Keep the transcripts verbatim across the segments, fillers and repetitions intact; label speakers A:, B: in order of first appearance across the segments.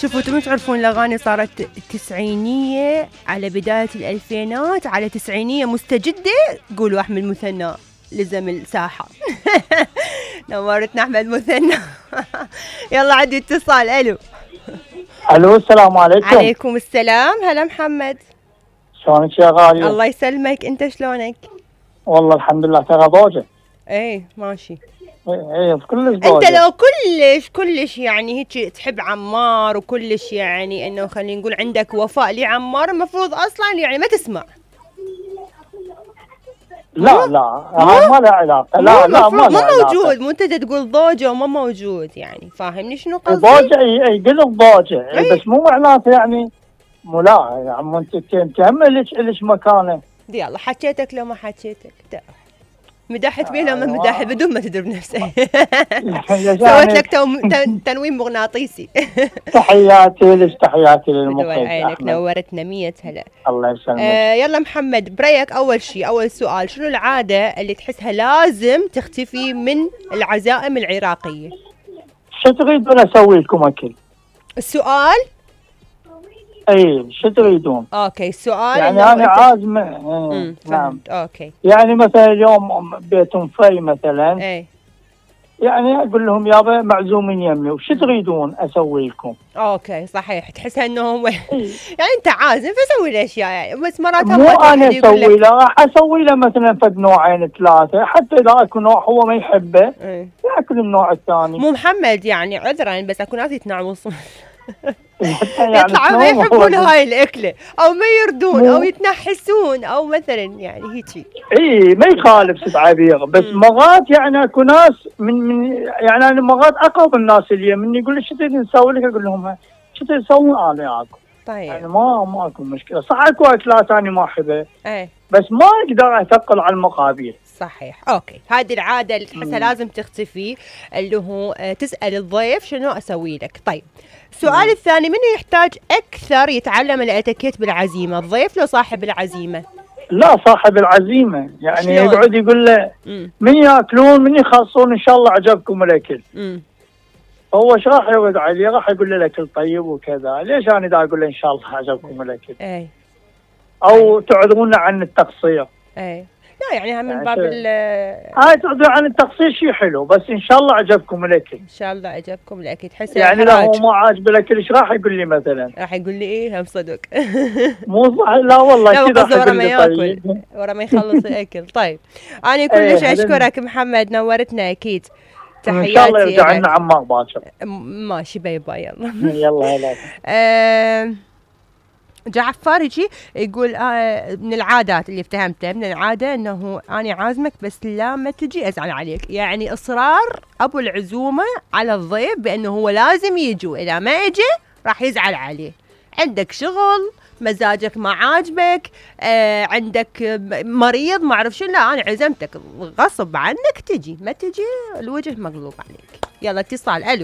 A: شوفوا تبون تعرفون الأغاني صارت تسعينية على بداية الألفينات على تسعينية مستجدة. قولوا أحمد مثنى لزم الساحة. نورتنا أحمد مثنى. يلا عندي اتصال. ألو
B: الو السلام عليكم.
A: عليكم السلام. هلا محمد،
B: شلونك يا غالية؟
A: الله يسلمك، انت شلونك؟
B: والله الحمد لله. ترى ضوجة.
A: ايه ماشي.
B: ايه ايه كلش ضوجة.
A: انت لو كلش كلش يعني هيك تحب عمار وكلش يعني انه خلينا نقول عندك وفاء لعمار، المفروض اصلا يعني ما تسمع.
B: لا لا هاي ما لها علاقة. لا لا ما
A: ما موجود. مو انت تقول ضوجة وما موجود، يعني فاهمني شنو قصدي؟
B: ضوجة اي اي قلت ضوجة اي بس مو معناته يعني مو. لا يا عم انت انت هم ليش ليش مكانه.
A: يلا حكيتك لو ما حكيتك مدحت بيه لو ما مدحت بدون ما تدري بنفسك. سويت لك تنويم مغناطيسي.
B: تحياتي لك، تحياتي للمخرج
A: عينك، نورتنا مية هلا.
B: الله يسلمك.
A: آه يلا محمد بريك. اول شيء اول سؤال، شنو العاده اللي تحسها لازم تختفي من العزائم العراقيه؟
B: شو تريدون اسوي لكم اكل؟
A: السؤال
B: اي شو تريدون؟
A: اوكي السؤال
B: يعني انا عازمه. ايه نعم
A: اوكي.
B: يعني مثلا اليوم بيتهم في مثلا
A: اي
B: يعني اقول لهم يابا معزومين يمي، وش تريدون اسوي لكم؟
A: اوكي صحيح. تحسها انه هو يعني انت عازم فسوي الاشياء يعني، بس مرات
B: مو انا اسوي له، راح اسوي له مثلا فد نوعين ثلاثه، حتى اذا اكو نوع هو ما يحبه ياكل النوع الثاني.
A: مو محمد يعني عذرا بس اكو ناس يتنعمصون.
B: يعني
A: يطلعوا ما يحبون هاي الأكلة أو ما يردون أو يتنحسون أو مثلا يعني هيك.
B: اي ما يخالف سبعبيغ، بس مرات يعني اكو ناس من من يعني انا مرات اقرب الناس اللي مني يقول لي شو تريد نسوي لك؟ اقول لهم شو تريد تسوون انا اكل.
A: طيب
B: يعني ما ما اكو مشكله. صح اكو اكلات انا ما احبها
A: ايه
B: بس ما اقدر اثقل على المقابيل.
A: صحيح. اوكي هذه العاده اللي تحسها لازم تختفي، اللي هو تسال الضيف شنو اسوي لك. طيب السؤال مم. الثاني، من يحتاج اكثر يتعلم الاتيكيت بالعزيمه، الضيف لو صاحب العزيمه؟
B: لا صاحب العزيمه يعني يقعد يقول له من ياكلون من يخلصون ان شاء الله عجبكم الاكل.
A: امم
B: هو ايش راح يرد عليه؟ راح يقول له الاكل طيب وكذا. ليش انا دا اقول له ان شاء الله عجبكم الاكل؟
A: اي
B: او أي. تعذرونا عن التقصير.
A: اي لا يعني من باب ال
B: هاي تعذر عن التقصير شيء حلو، بس ان شاء الله عجبكم الاكل.
A: ان شاء الله عجبكم الاكل. تحس
B: يعني لو هو ما عاجب الاكل ايش راح يقول لي مثلا؟
A: راح يقول لي ايه هم صدق.
B: مو صح. لا والله
A: كذا ورا ما ياكل ورا ما يخلص الاكل. طيب انا كلش ايه اشكرك محمد، نورتنا اكيد. تحياتي.
B: ان شاء الله يرجع لنا عمار باكر.
A: ماشي باي باي. يلا
B: يلا هلا.
A: آه جعفر يجي يقول آه من العادات اللي افتهمتها، من العادة انه انا عازمك بس لا ما تجي ازعل عليك، يعني اصرار ابو العزومة على الضيف بانه هو لازم يجي، واذا ما اجي راح يزعل عليه. عندك شغل، مزاجك ما عاجبك، آه عندك مريض ما اعرف شو، لا انا عزمتك غصب عنك تجي، ما تجي الوجه مقلوب عليك. يلا اتصال. الو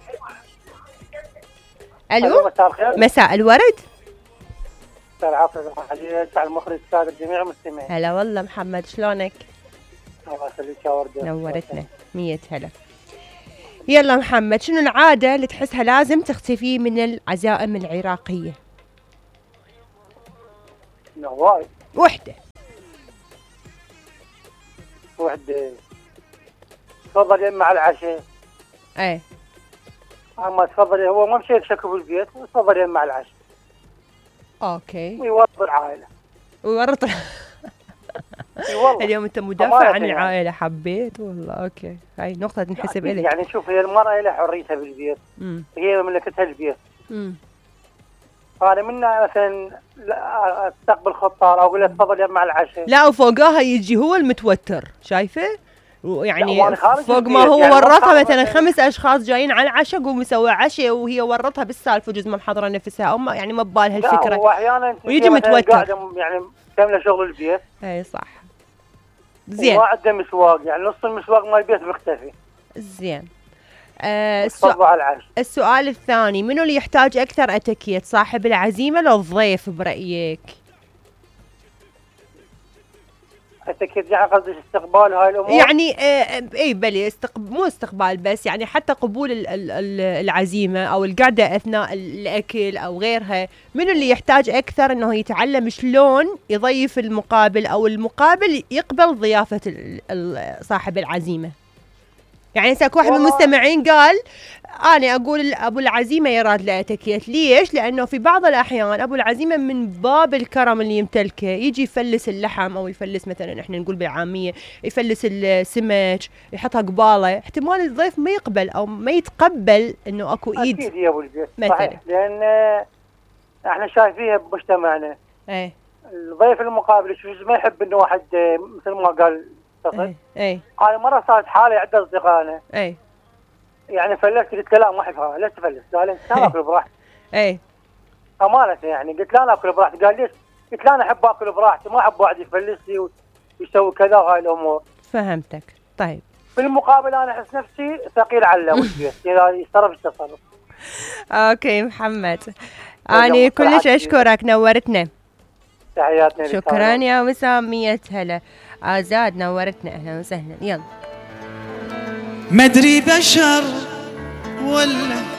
A: الو مساء الورد.
C: العفو على المخرج السادة جميع المستمعين.
A: هلا والله محمد شلونك؟
C: الله يخليك يا وردة.
A: نورتنا مية هلا. يلا محمد شنو العادة اللي تحسها لازم تختفي من العزائم العراقية؟
C: نواي
A: وحدة
C: وحدة تفضل يم على العشاء.
A: ايه
C: اما تفضل هو ما مشي يشكل بالبيت، تفضل يم على العشاء.
A: اوكي
C: ويورط العائلة
A: ويورط. اليوم انت مدافع عن العائلة، حبيت والله. اوكي هاي نقطة تنحسب
C: يعني
A: لك.
C: يعني شوف هي المرأة لها حريتها بالبيت،
A: امم
C: هي ملكتها البيت.
A: امم
C: انا منا مثلا استقبل خطار او اقول له تفضل يم مع العشاء،
A: لا وفوقها يجي هو المتوتر، شايفه؟ يعني فوق ما هو
C: يعني
A: ورطها مثلا خمس اشخاص جايين على العشاء، قوم مسوي عشاء وهي ورطها بالسالفه وجزء ما محضره نفسها او ما يعني ما ببالها الفكره.
C: واحيانا
A: ويجي متوتر
C: يعني كامله شغل البيت.
A: اي صح زين.
C: ما عنده مسواق، يعني نص المسواق مال البيت مختفي.
A: زين. آه
C: السؤال
A: السؤال الثاني، منو اللي يحتاج اكثر اتيكيت، صاحب العزيمه لو الضيف برايك؟
C: اتاكيد يعني قصدي استقبال هاي الامور
A: يعني آه اي بلي استقب... مو استقبال بس، يعني حتى قبول ال ال ال العزيمه او القعده اثناء الاكل او غيرها، منو اللي يحتاج اكثر انه يتعلم شلون يضيف المقابل او المقابل يقبل ضيافه ال ال صاحب العزيمه. يعني هسه اكو واحد من المستمعين قال انا اقول ابو العزيمه يراد له اتكيت، ليش؟ لانه في بعض الاحيان ابو العزيمه من باب الكرم اللي يمتلكه يجي يفلس اللحم او يفلس مثلا احنا نقول بالعاميه يفلس السمك يحطها قباله، احتمال الضيف ما يقبل او ما يتقبل انه اكو ايد.
C: اكيد يا ابو البيت
A: مثلا،
C: صحيح، لان احنا شايفينها بمجتمعنا.
A: ايه
C: الضيف المقابل شو ما يحب انه واحد مثل ما قال
A: ايه ايه
C: هاي مره صارت حالي عند اصدقائنا
A: ايه
C: يعني فلست، قلت له لا ما احبها، ليش تفلس؟ قال انت اكل براحتي.
A: ايه
C: امانه يعني قلت له انا اكل براحتي، قال ليش؟ قلت له انا احب اكل براحتي، ما احب واحد يفلس لي ويسوي كذا هاي الامور.
A: فهمتك. طيب
C: في المقابل انا احس نفسي ثقيل على البيت اذا يتصرف التصرف.
A: اوكي محمد، اني كلش اشكرك، نورتنا.
C: تحياتنا.
A: شكرا يا وسام، مية هلا. آزاد نورتنا، اهلا وسهلا. يلا.
D: مدري بشر ولا